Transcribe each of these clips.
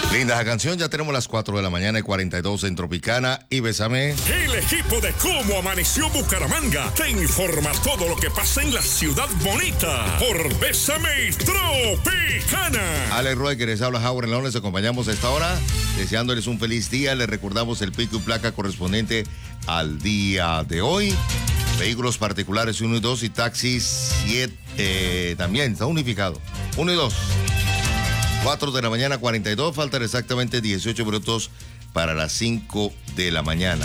Linda canción, ya tenemos las 4 de la mañana y 42 en Tropicana y Bésame. El equipo de Cómo Amaneció Bucaramanga te informa todo lo que pasa en la ciudad bonita por Bésame Tropicana. Alex Roy, que les habla Howard León, les acompañamos a esta hora, deseándoles un feliz día. Les recordamos el pico y placa correspondiente al día de hoy. Vehículos particulares 1 y 2 y taxis 7, también está unificado, 1 y 2. 4 de la mañana, 42, faltan exactamente 18 minutos para las 5 de la mañana.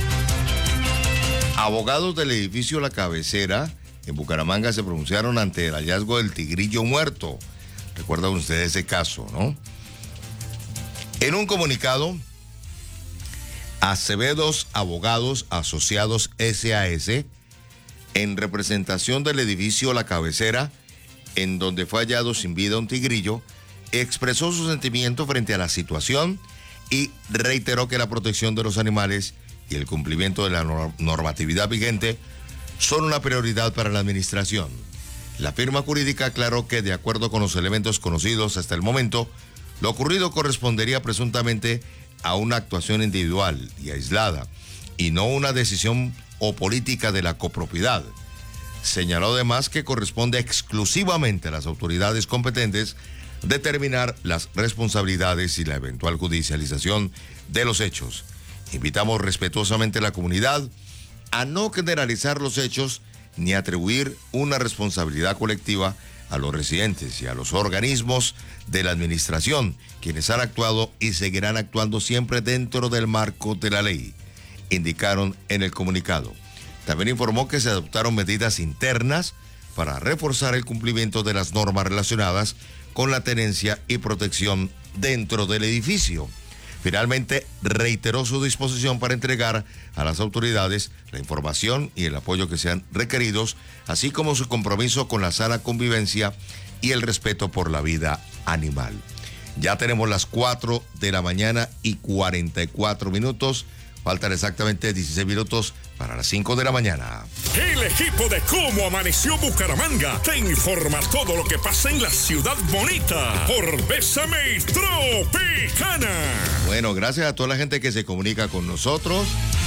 Abogados del edificio La Cabecera en Bucaramanga se pronunciaron ante el hallazgo del tigrillo muerto. Recuerdan ustedes ese caso, ¿no? En un comunicado, Acevedos Abogados Asociados SAS, en representación del edificio La Cabecera, en donde fue hallado sin vida un tigrillo, expresó su sentimiento frente a la situación y reiteró que la protección de los animales y el cumplimiento de la normatividad vigente son una prioridad para la administración. La firma jurídica aclaró que, de acuerdo con los elementos conocidos hasta el momento, lo ocurrido correspondería presuntamente a una actuación individual y aislada, y no una decisión o política de la copropiedad. Señaló además que corresponde exclusivamente a las autoridades competentes determinar las responsabilidades y la eventual judicialización de los hechos. Invitamos respetuosamente a la comunidad a no generalizar los hechos ni atribuir una responsabilidad colectiva a los residentes y a los organismos de la administración, quienes han actuado y seguirán actuando siempre dentro del marco de la ley, indicaron en el comunicado. También informó que se adoptaron medidas internas para reforzar el cumplimiento de las normas relacionadas con la tenencia y protección dentro del edificio. Finalmente, reiteró su disposición para entregar a las autoridades la información y el apoyo que sean requeridos, así como su compromiso con la sana convivencia y el respeto por la vida animal. Ya tenemos las 4 de la mañana y 44 minutos. Faltan exactamente 16 minutos para las 5 de la mañana. El equipo de Cómo Amaneció Bucaramanga te informa todo lo que pasa en la ciudad bonita por Bésame Tropicana. Bueno, gracias a toda la gente que se comunica con nosotros.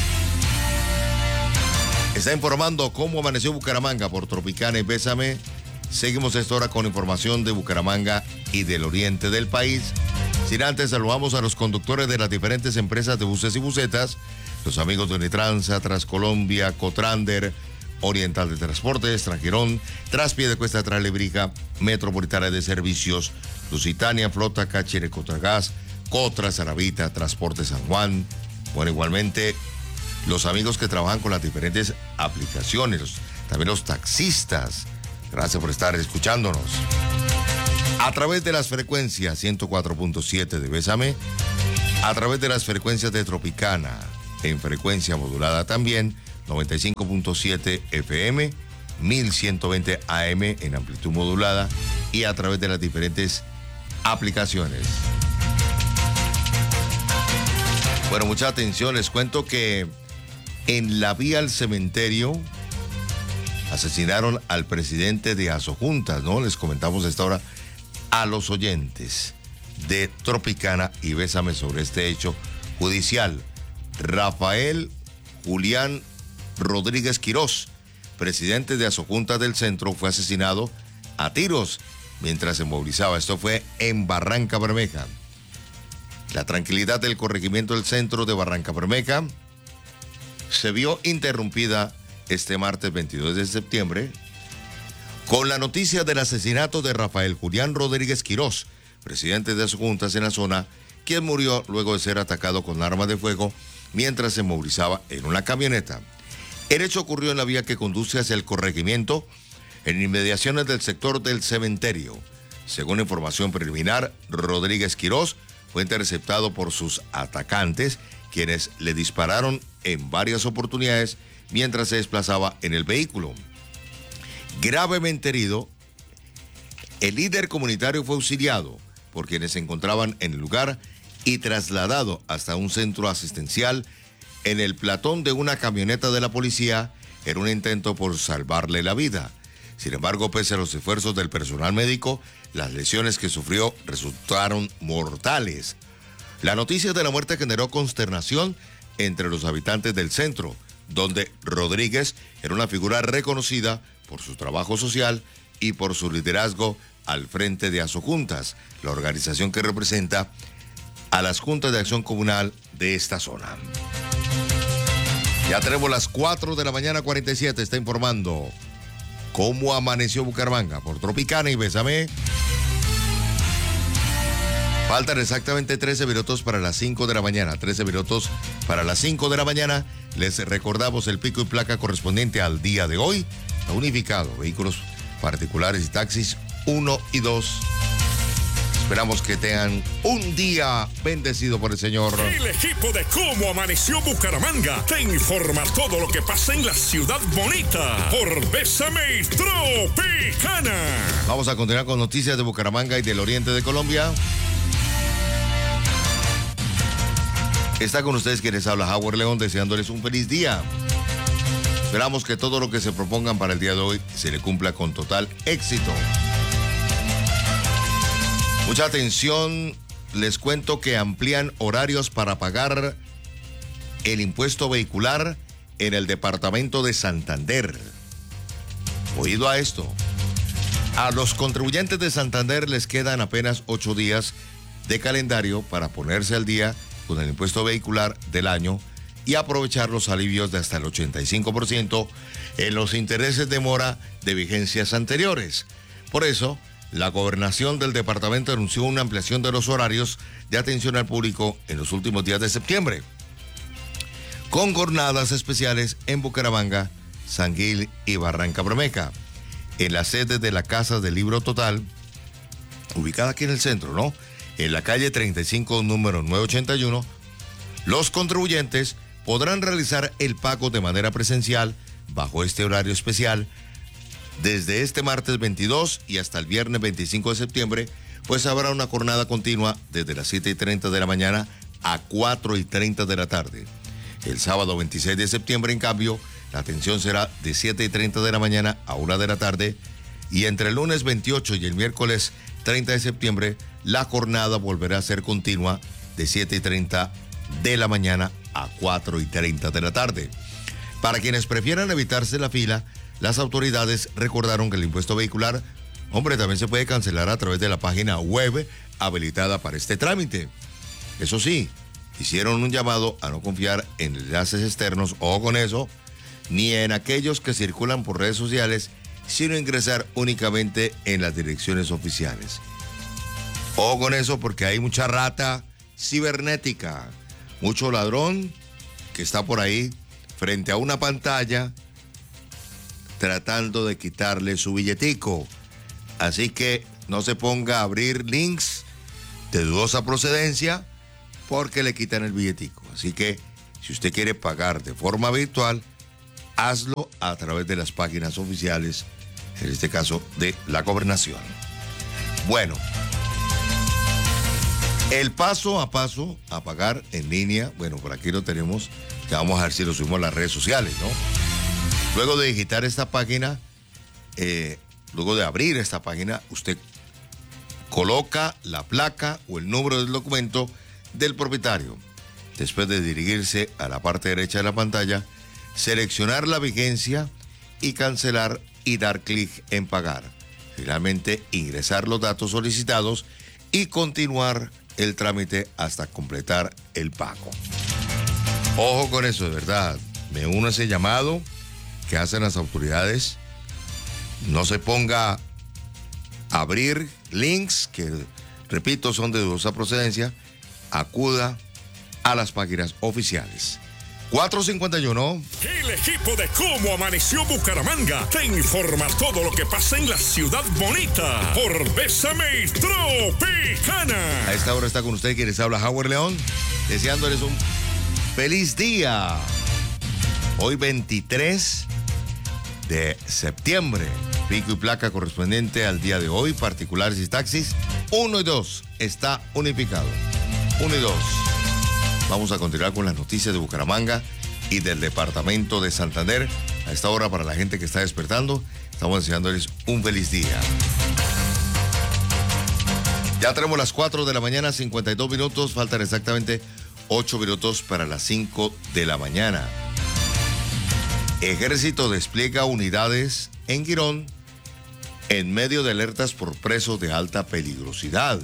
Está informando Cómo Amaneció Bucaramanga por Tropicana y Bésame. Seguimos esta hora con información de Bucaramanga y del oriente del país. Sin antes, saludamos a los conductores de las diferentes empresas de buses y busetas, los amigos de Unitransa, Transcolombia, Cotrander, Oriental de Transportes, Tranquirón, Traspie de Cuesta Tralebrija, Metropolitana de Servicios, Lusitania, Flota, Cachere, Cotragas, Cotra, Saravita, Transporte San Juan. Bueno, igualmente, los amigos que trabajan con las diferentes aplicaciones, también los taxistas. Gracias por estar escuchándonos. A través de las frecuencias 104.7 de Bésame, a través de las frecuencias de Tropicana, en frecuencia modulada también, 95.7 FM, 1120 AM en amplitud modulada y a través de las diferentes aplicaciones. Bueno, mucha atención, les cuento que en la vía al cementerio asesinaron al presidente de Asojuntas, ¿no? Les comentamos a esta hora a los oyentes de Tropicana y Bésame sobre este hecho judicial. Rafael Julián Rodríguez Quirós, presidente de Asojuntas del Centro, fue asesinado a tiros mientras se movilizaba. Esto fue en Barranca Bermeja. La tranquilidad del corregimiento del Centro de Barranca Bermeja se vio interrumpida este martes 22 de septiembre con la noticia del asesinato de Rafael Julián Rodríguez Quirós, presidente de Asojuntas en la zona, quien murió luego de ser atacado con arma de fuego mientras se movilizaba en una camioneta. El hecho ocurrió en la vía que conduce hacia el corregimiento, en inmediaciones del sector del cementerio. Según información preliminar, Rodríguez Quirós fue interceptado por sus atacantes, quienes le dispararon en varias oportunidades mientras se desplazaba en el vehículo. Gravemente herido, el líder comunitario fue auxiliado por quienes se encontraban en el lugar y trasladado hasta un centro asistencial en el platón de una camioneta de la policía en un intento por salvarle la vida. Sin embargo, pese a los esfuerzos del personal médico, las lesiones que sufrió resultaron mortales. La noticia de la muerte generó consternación entre los habitantes del centro, donde Rodríguez era una figura reconocida por su trabajo social y por su liderazgo al frente de Asojuntas, la organización que representa a las juntas de acción comunal de esta zona. Ya tenemos las 4 de la mañana 47, está informando cómo amaneció Bucaramanga por Tropicana y Bésame. Faltan exactamente 13 minutos para las 5 de la mañana. 13 minutos para las 5 de la mañana. Les recordamos el pico y placa correspondiente al día de hoy. Unificado, vehículos particulares y taxis 1 y 2. Esperamos que tengan un día bendecido por el Señor. El equipo de Cómo Amaneció Bucaramanga te informa todo lo que pasa en la ciudad bonita por Bésame Tropicana. Vamos a continuar con noticias de Bucaramanga y del oriente de Colombia. Está con ustedes quien les habla, Howard León, deseándoles un feliz día. Esperamos que todo lo que se propongan para el día de hoy se le cumpla con total éxito. Mucha atención, les cuento que amplían horarios para pagar el impuesto vehicular en el departamento de Santander. Oído a esto. A los contribuyentes de Santander les quedan apenas 8 días de calendario para ponerse al día con el impuesto vehicular del año y aprovechar los alivios de hasta el 85% en los intereses de mora de vigencias anteriores. Por eso, la gobernación del departamento anunció una ampliación de los horarios de atención al público en los últimos días de septiembre, con jornadas especiales en Bucaramanga, San Gil y Barranca Bermeja, en la sede de la Casa del Libro Total, ubicada aquí en el centro, ¿no? En la calle 35, número 981, los contribuyentes podrán realizar el pago de manera presencial bajo este horario especial desde este martes 22 y hasta el viernes 25 de septiembre, pues habrá una jornada continua desde las 7:30 de la mañana a 4:30 de la tarde. El sábado 26 de septiembre, en cambio, la atención será de 7:30 de la mañana a 1 de la tarde y entre el lunes 28 y el miércoles 30 de septiembre, la jornada volverá a ser continua de 7:30 de la mañana a 4:30 de la tarde. Para quienes prefieran evitarse la fila, las autoridades recordaron que el impuesto vehicular, también se puede cancelar a través de la página web habilitada para este trámite. Eso sí, hicieron un llamado a no confiar en enlaces externos, o con eso, ni en aquellos que circulan por redes sociales, sino ingresar únicamente en las direcciones oficiales. O con eso, porque hay mucha rata cibernética, mucho ladrón que está por ahí frente a una pantalla tratando de quitarle su billetico. Así que no se ponga a abrir links de dudosa procedencia porque le quitan el billetico. Así que si usted quiere pagar de forma virtual, hazlo a través de las páginas oficiales, en este caso de la gobernación. Bueno, el paso a paso a pagar en línea, por aquí lo tenemos, que vamos a ver si lo subimos a las redes sociales, ¿no? Luego de digitar esta página, luego de abrir esta página, usted coloca la placa o el número del documento del propietario. Después de dirigirse a la parte derecha de la pantalla, seleccionar la vigencia y cancelar y dar clic en pagar. Finalmente, ingresar los datos solicitados y continuar el trámite hasta completar el pago. Ojo con eso, de verdad. Me uno a ese llamado que hacen las autoridades. No se ponga a abrir links que, repito, son de dudosa procedencia. Acuda a las páginas oficiales. 4:51. El equipo de Cómo Amaneció Bucaramanga te informa todo lo que pasa en la ciudad bonita por Bésame Tropicana. A esta hora está con usted quien les habla, Howard León, deseándoles un feliz día. Hoy 23 de septiembre, pico y placa correspondiente al día de hoy, particulares y taxis, 1 y 2, está unificado. 1 y 2. Vamos a continuar con las noticias de Bucaramanga y del departamento de Santander. A esta hora, para la gente que está despertando, estamos deseándoles un feliz día. Ya tenemos las 4 de la mañana, 52 minutos. Faltan exactamente 8 minutos para las 5 de la mañana. Ejército despliega unidades en Girón en medio de alertas por presos de alta peligrosidad.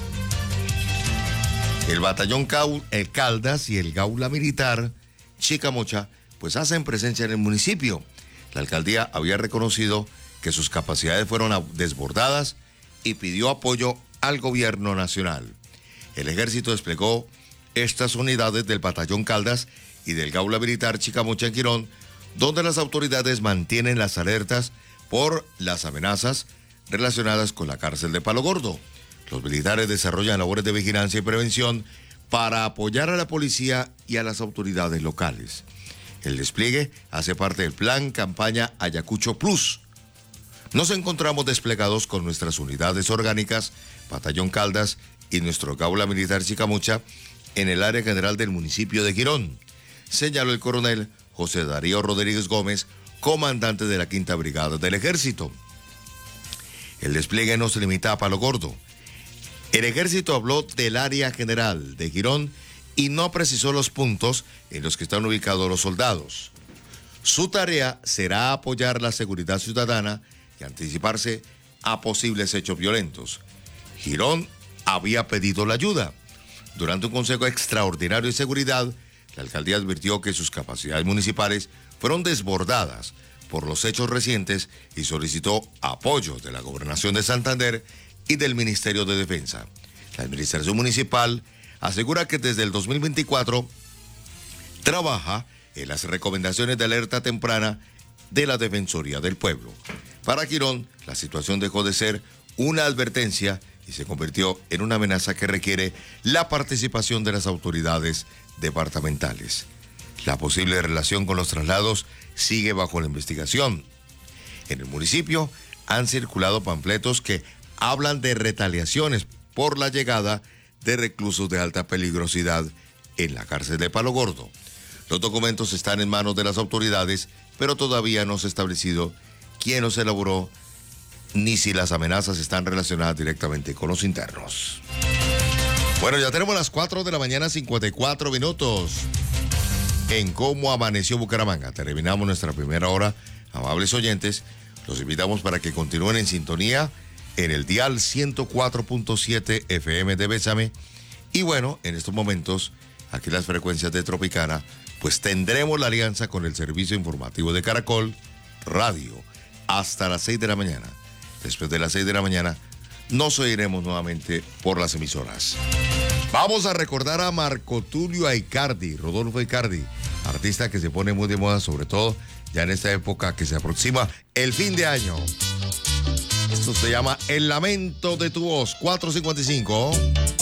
El batallón el Caldas y el Gaula Militar Chicamocha pues hacen presencia en el municipio. La alcaldía había reconocido que sus capacidades fueron desbordadas y pidió apoyo al gobierno nacional. El ejército desplegó estas unidades del batallón Caldas y del Gaula Militar Chicamocha en Girón, donde las autoridades mantienen las alertas por las amenazas relacionadas con la cárcel de Palo Gordo. Los militares desarrollan labores de vigilancia y prevención para apoyar a la policía y a las autoridades locales. El despliegue hace parte del plan campaña Ayacucho Plus. Nos encontramos desplegados con nuestras unidades orgánicas, Batallón Caldas y nuestro Gaula Militar Chicamocha en el área general del municipio de Girón, señaló el coronel José Darío Rodríguez Gómez, comandante de la 5ª Brigada del Ejército. El despliegue no se limita a Palo Gordo. El ejército habló del área general de Girón y no precisó los puntos en los que están ubicados los soldados. Su tarea será apoyar la seguridad ciudadana y anticiparse a posibles hechos violentos. Girón había pedido la ayuda. Durante un consejo extraordinario de seguridad, la alcaldía advirtió que sus capacidades municipales fueron desbordadas por los hechos recientes y solicitó apoyo de la Gobernación de Santander y del Ministerio de Defensa. La administración municipal asegura que desde el 2024 trabaja en las recomendaciones de alerta temprana de la Defensoría del Pueblo. Para Girón, la situación dejó de ser una advertencia y se convirtió en una amenaza que requiere la participación de las autoridades departamentales. La posible relación con los traslados sigue bajo la investigación. En el municipio han circulado panfletos que hablan de retaliaciones por la llegada de reclusos de alta peligrosidad en la cárcel de Palo Gordo. Los documentos están en manos de las autoridades, pero todavía no se ha establecido quién los elaboró ni si las amenazas están relacionadas directamente con los internos. Bueno, ya tenemos las 4 de la mañana, 54 minutos. En Cómo Amaneció Bucaramanga. Terminamos nuestra primera hora. Amables oyentes, los invitamos para que continúen en sintonía en el dial 104.7 FM de Bésame. Y bueno, en estos momentos, aquí las frecuencias de Tropicana, pues tendremos la alianza con el servicio informativo de Caracol Radio hasta las 6 de la mañana. Después de las 6 de la mañana, nos oiremos nuevamente por las emisoras. Vamos a recordar a Marco Tulio Aicardi, Rodolfo Aicardi, artista que se pone muy de moda, sobre todo ya en esta época que se aproxima el fin de año. Esto se llama El Lamento de tu Voz, 4:55.